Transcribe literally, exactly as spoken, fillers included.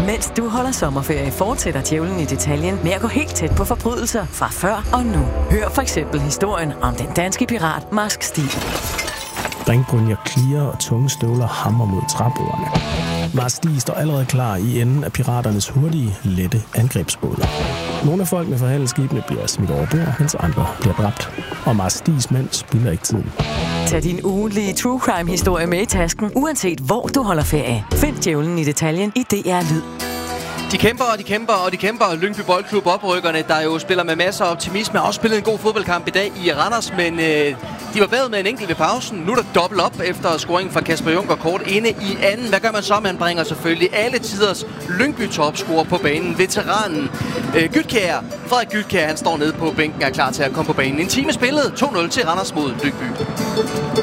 Mens du holder sommerferie, fortsætter Djævlen i detaljen med at gå helt tæt på forbrydelser fra før og nu. Hør for eksempel historien om den danske pirat Marsk Stig. Ringbrynjer klirer og tunge støvler hammer mod træbordene. Marsk Stig står allerede klar i enden af piraternes hurtige, lette angrebsbåde. Nogle af folkene fra handelsskibene bliver smidt over bord, mens andre bliver dræbt. Og Marsk Stigs mænd spilder ikke tiden. Tag din ugentlige true crime-historie med i tasken, uanset hvor du holder ferie. Find Djævlen i detaljen i D R Lyd. De kæmper, og de kæmper, og de kæmper. Lyngby Boldklub, oprykkerne, der jo spiller med masser af optimisme, har også spillet en god fodboldkamp i dag i Randers, men øh, de var bedre med en enkelt ved pausen. Nu er der dobbelt op efter scoringen fra Kasper Junker kort inde i anden. Hvad gør man så? Man bringer selvfølgelig alle tiders Lyngby topscorer på banen. Veteranen øh, Gytkjær, Frederik Gytkjær, han står nede på bænken og er klar til at komme på banen. En time spillet, to nul til Randers mod Lyngby.